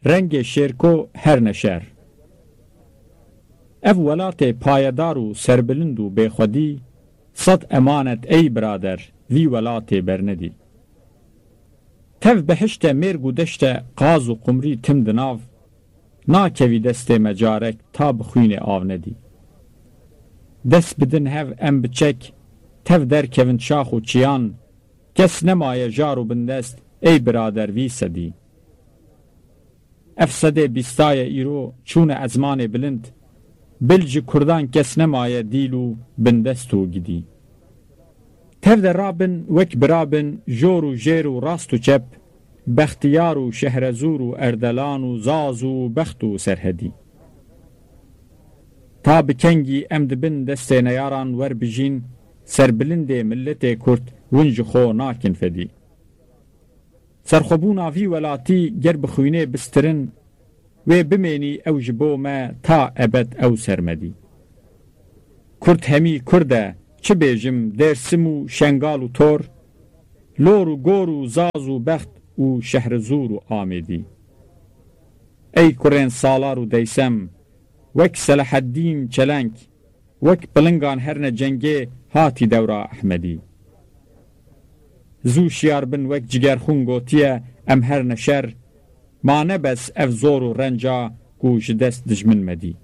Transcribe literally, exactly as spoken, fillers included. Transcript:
رنگ شیرکو هر نشر. اف ولات پایدار و سربلند و بخودی صد امانت ای برادر وی ولات برندی. تف بهشت مرگ و دشت قاز و قمری تم دناو ناکوی دست مجارک تا بخوین آو ندی. دست بدن هف ام بچک تف در کون شاخ و چیان کس نمای جارو بندست ای برادر وی سدی. افسده بیستای ایرو چون ازمان بلند بلج کردان کس نمای دیلو بندستو گدی. تف در رابن وک برابن جور و جیر و راست و چپ بختیار و شهرزور و اردلان و زاز و بخت و سرهدی. تا بکنگی امد بن دست نیاران ور بجین سربلند ملت کرد ونج خو ناکن فدی. سرخبون آفی ولاتی گر بخوینه بسترن و بمینی او جبو ما تا ابد او سرمدی. کرد همی کرده چه بیجم درسم و شنگال و تور لور و گور و زاز و بخت و شهرزور و آمدی. ای کرین سالار و دیسم وک صلاح الدین چلنگ وک بلنگان هرن جنگه هاتی دورا احمدی. زو شیار بن وک جگر خون گوتیه ام هر نشر ما نبس اف زور و رنجا گوش دست دجمن مدی.